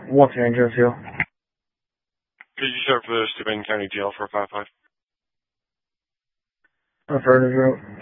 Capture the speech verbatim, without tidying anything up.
What's your address here? Could you serve for the Steuben County Jail for five five? Affirmative.